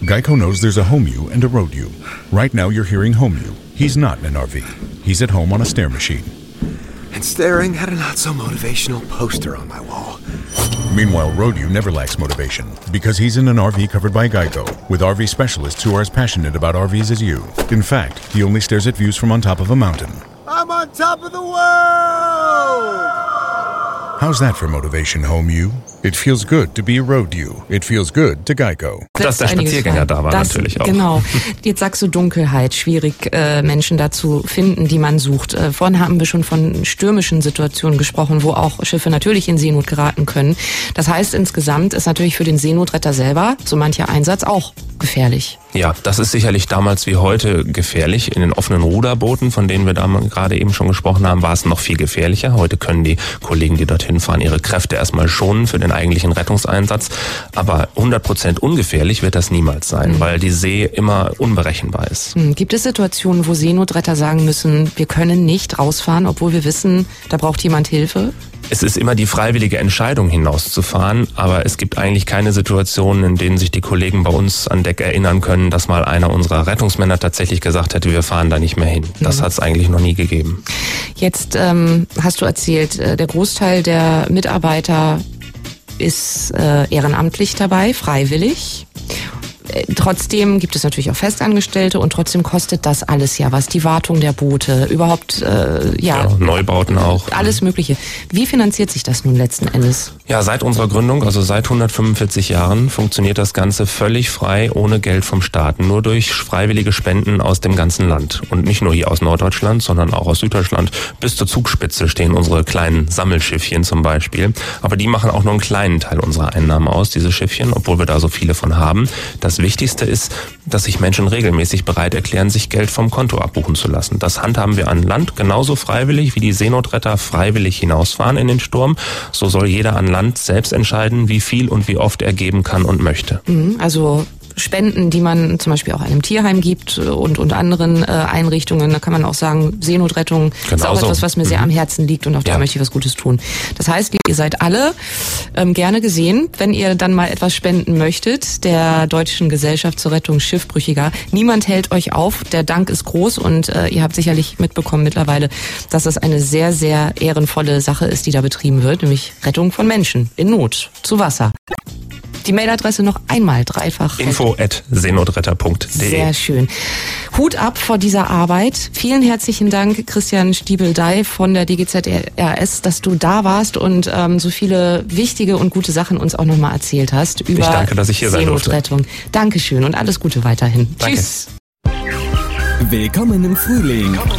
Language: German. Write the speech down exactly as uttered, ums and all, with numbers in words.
Geico knows there's a home you and a road you. Right now you're hearing home you. He's not in an R V. He's at home on a stair machine. And staring at a not-so-motivational poster on my wall. Meanwhile, road you never lacks motivation because he's in an R V covered by Geico with R V specialists who are as passionate about R Vs as you. In fact, he only stares at views from on top of a mountain. I'm on top of the world! How's that for motivation, home you? It feels good to be road you. It feels good to Geico. Dass der Spaziergänger da war, das, natürlich auch. Genau. Jetzt sagst du Dunkelheit, schwierig äh, Menschen da zu finden, die man sucht. Äh, vorhin haben wir schon von stürmischen Situationen gesprochen, wo auch Schiffe natürlich in Seenot geraten können. Das heißt, insgesamt ist natürlich für den Seenotretter selber so mancher Einsatz auch gefährlich. Ja, das ist sicherlich damals wie heute gefährlich. In den offenen Ruderbooten, von denen wir da gerade eben schon gesprochen haben, war es noch viel gefährlicher. Heute können die Kollegen, die dorthin fahren, ihre Kräfte erstmal schonen für den eigentlichen Rettungseinsatz. Aber hundert Prozent ungefährlich wird das niemals sein, mhm. weil die See immer unberechenbar ist. Gibt es Situationen, wo Seenotretter sagen müssen, wir können nicht rausfahren, obwohl wir wissen, da braucht jemand Hilfe? Es ist immer die freiwillige Entscheidung, hinauszufahren, aber es gibt eigentlich keine Situationen, in denen sich die Kollegen bei uns an Deck erinnern können, dass mal einer unserer Rettungsmänner tatsächlich gesagt hätte, wir fahren da nicht mehr hin. Das mhm. hat es eigentlich noch nie gegeben. Jetzt ähm, hast du erzählt, äh, der Großteil der Mitarbeiter ist äh, ehrenamtlich dabei, freiwillig. Trotzdem gibt es natürlich auch Festangestellte und trotzdem kostet das alles ja was. Die Wartung der Boote, überhaupt, äh, ja, ja. Neubauten auch. Alles Mögliche. Wie finanziert sich das nun letzten Endes? Ja, seit unserer Gründung, also seit hundertfünfundvierzig Jahren, funktioniert das Ganze völlig frei, ohne Geld vom Staat. Nur durch freiwillige Spenden aus dem ganzen Land. Und nicht nur hier aus Norddeutschland, sondern auch aus Süddeutschland. Bis zur Zugspitze stehen unsere kleinen Sammelschiffchen zum Beispiel. Aber die machen auch nur einen kleinen Teil unserer Einnahmen aus, diese Schiffchen, obwohl wir da so viele von haben. Das Wichtigste ist, dass sich Menschen regelmäßig bereit erklären, sich Geld vom Konto abbuchen zu lassen. Das handhaben wir an Land genauso freiwillig, wie die Seenotretter freiwillig hinausfahren in den Sturm. So soll jeder an Land selbst entscheiden, wie viel und wie oft er geben kann und möchte. Also Spenden, die man zum Beispiel auch einem Tierheim gibt und, und anderen äh, Einrichtungen. Da kann man auch sagen, Seenotrettung genau ist auch so. etwas, was mir sehr am Herzen liegt und auch da ja. möchte ich was Gutes tun. Das heißt, ihr seid alle ähm, gerne gesehen, wenn ihr dann mal etwas spenden möchtet, der Deutschen Gesellschaft zur Rettung Schiffbrüchiger. Niemand hält euch auf, der Dank ist groß und äh, ihr habt sicherlich mitbekommen mittlerweile, dass das eine sehr, sehr ehrenvolle Sache ist, die da betrieben wird, nämlich Rettung von Menschen in Not zu Wasser. Die Mailadresse noch einmal dreifach. info at seenotretter punkt de. Sehr schön. Hut ab vor dieser Arbeit. Vielen herzlichen Dank, Christian Stiebel-Dey von der D G Z R S, dass du da warst und ähm, so viele wichtige und gute Sachen uns auch nochmal erzählt hast über ich danke, dass ich hier sein durfte. Seenotrettung. Dankeschön und alles Gute weiterhin. Danke. Tschüss. Willkommen im Frühling.